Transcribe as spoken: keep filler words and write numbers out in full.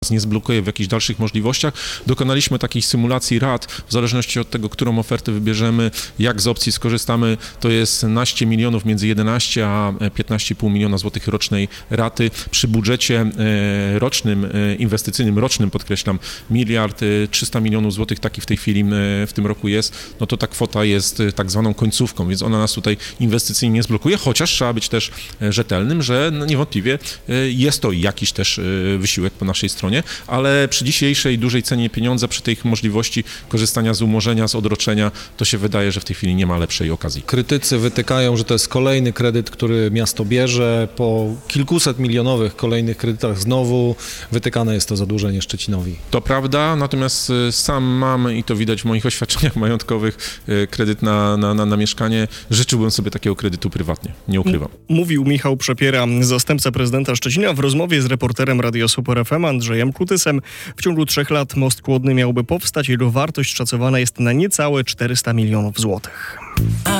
nie zblokuje w jakichś dalszych możliwościach. Dokonaliśmy takiej symulacji rat, w zależności od tego, którą ofertę wybierzemy, jak z opcji skorzystamy, to jest naście milionów, między jedenaście a piętnaście i pół miliona złotych rocznej raty. Przy budżecie rocznym, inwestycyjnym, rocznym podkreślam, miliard trzysta milionów złotych, taki w tej chwili w tym roku jest, no to ta kwota jest tak zwaną końcówką, więc ona nas tutaj inwestycyjnie nie zblokuje, chociaż trzeba być też rzetelnym, że no niewątpliwie jest to jakiś też wysiłek po naszej stronie, ale przy dzisiejszej dużej cenie pieniądza, przy tej możliwości korzystania z umorzenia, z odroczenia, to się wydaje, że w tej chwili nie ma lepszej okazji. Krytycy wytykają, że to jest kolejny kredyt, który miasto bierze. Po kilkuset milionowych kolejnych kredytach znowu wytykane jest to zadłużenie Szczecinowi. To prawda, natomiast sam mam, i to widać w moich oświadczeniach majątkowych, kredyt na, na, na, na mieszkanie. Życzyłbym sobie takiego kredytu prywatnie, nie ukrywam. Mówił Michał Przepiera, zastępca prezydenta Szczecina, w rozmowie z reporterem Radia Super F M Andrzejem Kutysem. W ciągu trzech lat most Kłodny miałby powstać. Jego wartość szacowana jest na niecałe czterysta milionów złotych.